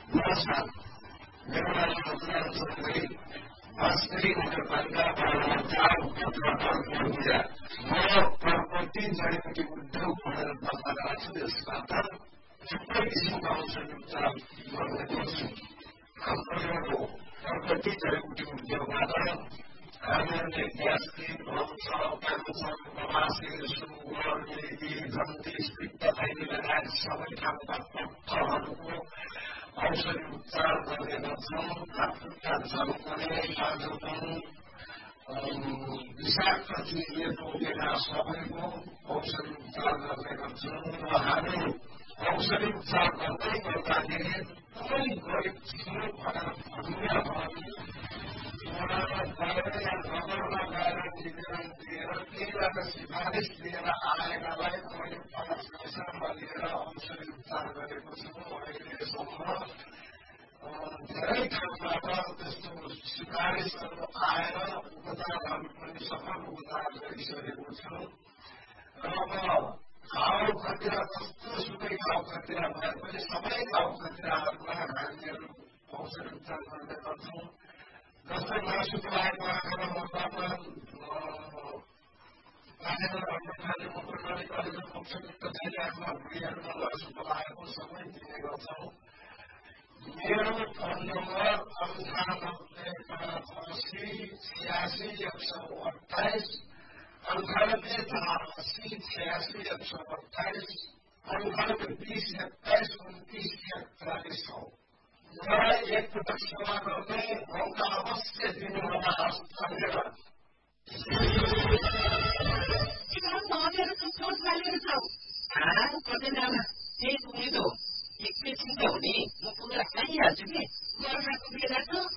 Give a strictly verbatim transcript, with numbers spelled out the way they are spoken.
नमस्कार, मेरो नाम रघुनाथ चौधरी, वास्तविक नगरपालिका वडा चार उपत्यका म प्रकृति जडीबुटी उद्योग भनेर दर्ता गराएको छु। यसबाट थुप्रै किसिमका औषधि उपचार गर्ने गर्छु। हाम्रो प्रकृति जडीबुटी उद्योगबाट हामीहरूले ग्यास्ट्रिक, भन्छ, क्यान्सर, बवासिर, सुगर, मेदी, जन्डिस, पित्तथैली लगायत सबै ठाउँका पत्थरहरूको औषधि उपचार गर्ने गर्छौँ। हातखुट्टा झल्कने, लाजोपन, विषाक्त चिजले टोकेका सबैको औषधि उपचार गर्ने गर्छौँ र हामी औषधि उपचार गर्दै गर्दाखेरि कुनै गरिब छिमेक भनेर दुनियाँ नगरमा गएर निवेदन दिएर त्यहीबाट सिफारिस लिएर आएकालाई मैले पैसामा लिएर औषधि उपचार गरेको छु। अहिलेसम्म धेरै ठाउँबाट त्यस्तो सिफारिसहरू आएर उपचारहरू पनि सफल उपचार गरिसकेको छु र अब घाउ खतिरा जस्तो सुकै घाउ खतिरा भए पनि सबै घाउ खतिराहरूलाई हामीहरू औषधि उपचार गर्ने गर्छौँ। जस्तै मासु पलाएको आएर मबाट पानीमा भन्न खाने मकरबारी कलेजो पक्षयुक्त थैलियामा भुँडीहरूमा मासु पलाएको सबै दिने गर्छौँ। मेरो फोन नम्बर अन्ठानब्बे पाँच असी छयासी एक सौ अठाइस अन्ठानब्बे चार असी छयासी एक सौ अठाइस अन्ठानब्बे बिस एक्काइस उन्तिस एकचालिस हो। मलाई एकपटक सेवा गर्ने मौका अवश्य दिनुहोला। धन्यवाद। एकैछिन त हुने म कुरा खाइहाल्छु कि बर्खाको बेला त